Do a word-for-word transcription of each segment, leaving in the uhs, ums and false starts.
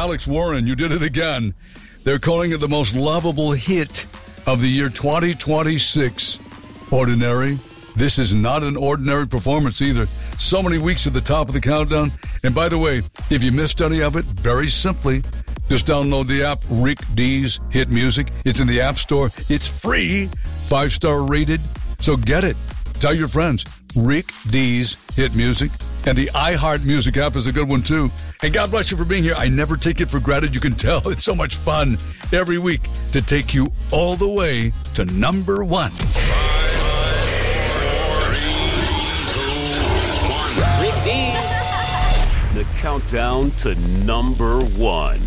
Alex Warren, you did it again. They're calling it the most lovable hit of the year twenty twenty-six. Ordinary. This is not an ordinary performance either. So many weeks at the top of the countdown. And by the way, if you missed any of it, very simply, just download the app Rick D's Hit Music. It's in the App Store. It's free. Five-star rated. So get it. Tell your friends. Rick D's Hit Music. And the iHeart Music app is a good one, too. And God bless you for being here. I never take it for granted. You can tell it's so much fun every week to take you all the way to number one. Rick D's. The countdown to number one.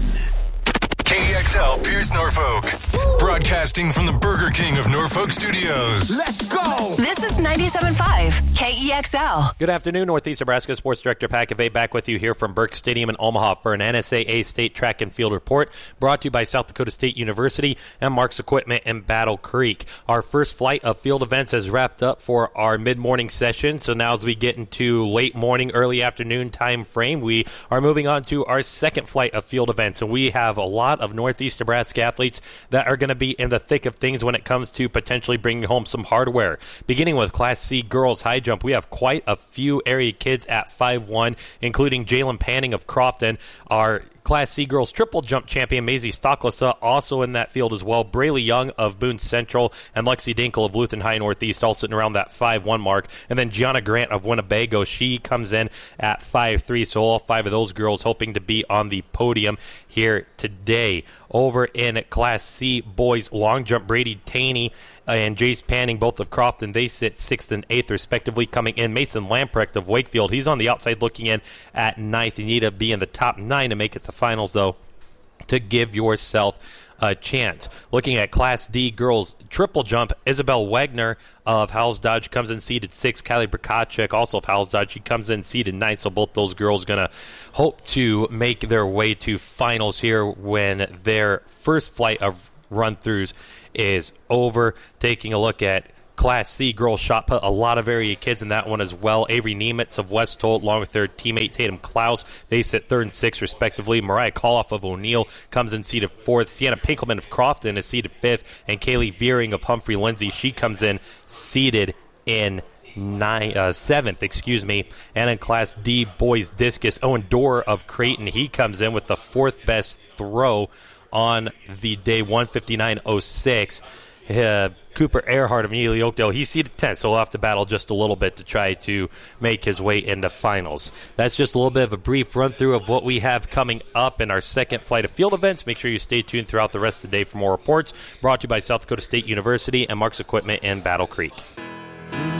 K E X L Pierce Norfolk. Broadcasting from the Burger King of Norfolk Studios. Let's go! This is ninety-seven point five K E X L. Good afternoon, Northeast Nebraska Sports Director Pat Cavay back with you here from Burke Stadium in Omaha for an N S A A State Track and Field Report brought to you by South Dakota State University and Mark's Equipment in Battle Creek. Our first flight of field events has wrapped up for our mid-morning session, so now as we get into late morning, early afternoon time frame, we are moving on to our second flight of field events, and we have a lot of Northeast Nebraska athletes that are going to be in the thick of things when it comes to potentially bringing home some hardware. Beginning with Class C girls high jump, we have quite a few area kids at five one, including Jalen Panning of Crofton, our Class C girls triple jump champion Maisie Stocklessa also in that field as well. Braylee Young of Boone Central and Lexi Dinkle of Lutheran High Northeast all sitting around that five one mark. And then Gianna Grant of Winnebago, she comes in at five three. So all five of those girls hoping to be on the podium here today. Over in Class C boys long jump, Brady Taney and Jace Panning, both of Crofton, they sit sixth and eighth respectively. Coming in, Mason Lamprecht of Wakefield, he's on the outside looking in at ninth. You need to be in the top nine to make it to finals, though, to give yourself a chance. Looking at Class D girls triple jump, Isabel Wagner of Howells Dodge comes in seated sixth. Kylie Brokacek, also of Howells Dodge, she comes in seated ninth. So both those girls going to hope to make their way to finals here when their first flight of run-throughs is over. Taking a look at Class C girls shot put, a lot of area kids in that one as well. Avery Niemitz of West Holt, along with their teammate Tatum Klaus, they sit third and sixth respectively. Mariah Koloff of O'Neill comes in seated fourth. Sienna Pinkelman of Crofton is seated fifth, and Kaylee Veering of Humphrey Lindsay, she comes in seated in Nine, uh, seventh, excuse me. And in Class D boys discus, Owen Dorr of Creighton, he comes in with the fourth best throw on the day, one fifty-nine oh six. Uh, Cooper Earhart of Neely Oakdale, he's seated tenth, so he'll have to battle just a little bit to try to make his way into finals. That's just a little bit of a brief run-through of what we have coming up in our second flight of field events. Make sure you stay tuned throughout the rest of the day for more reports. Brought to you by South Dakota State University and Mark's Equipment in Battle Creek.